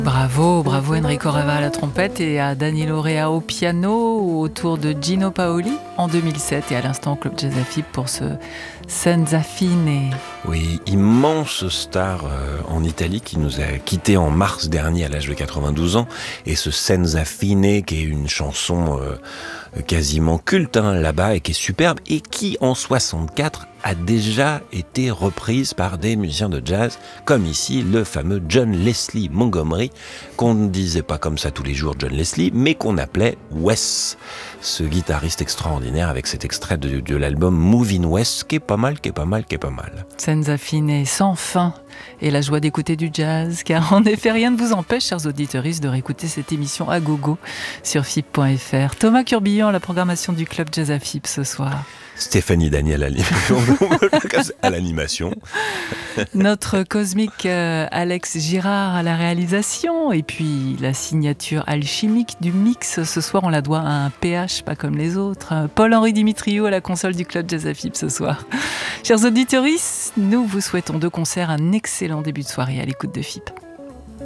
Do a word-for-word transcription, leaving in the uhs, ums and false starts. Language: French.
Bravo, bravo Enrico Rava à la trompette et à Danilo Rea au piano, autour de Gino Paoli en deux mille sept et à l'instant au Club Jazz A F I B pour ce Senza Fine. Oui, immense star euh, en Italie qui nous a quittés en mars dernier à l'âge de quatre-vingt-douze ans, et ce Senza Fine qui est une chanson euh, quasiment culte hein, là-bas et qui est superbe et qui en soixante-quatre a déjà été reprise par des musiciens de jazz, comme ici le fameux John Leslie Montgomery, qu'on ne disait pas comme ça tous les jours John Leslie, mais qu'on appelait Wes, ce guitariste extraordinaire avec cet extrait de, de l'album Moving West, qui est pas mal, qui est pas mal, qui est pas mal. Senza Fine, sans fin, et la joie d'écouter du jazz, car en effet rien ne vous empêche, chers auditeuristes, de réécouter cette émission à gogo sur F I B point F R. Thomas Curbillon à la programmation du Club Jazz A F I B ce soir. Stéphanie Daniel à l'animation. à l'animation. Notre cosmique euh, Alex Girard à la réalisation, et puis la signature alchimique du mix. Ce soir, on la doit à un P H pas comme les autres. Paul-Henri Dimitriou à la console du Club Jazz A F I B ce soir. Chers auditeurs, nous vous souhaitons de concert un excellent début de soirée à l'écoute de F I B.